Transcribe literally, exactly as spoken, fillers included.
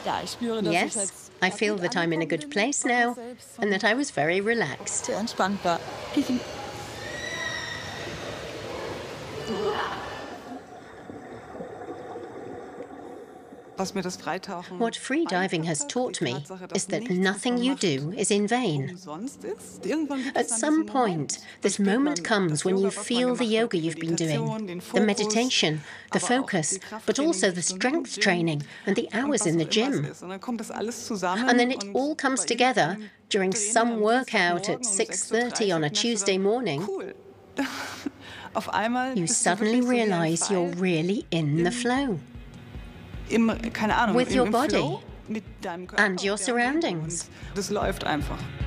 Yes, I feel that I'm in a good place now and that I was very relaxed. sehr entspannt war. What free diving has taught me is that nothing you do is in vain. At some point, this moment comes when you feel the yoga you've been doing, the meditation, the focus, but also the strength training and the hours in the gym. And then it all comes together during some workout at six thirty on a Tuesday morning. You suddenly realize you're really in the flow. With your body and your surroundings. Das läuft einfach.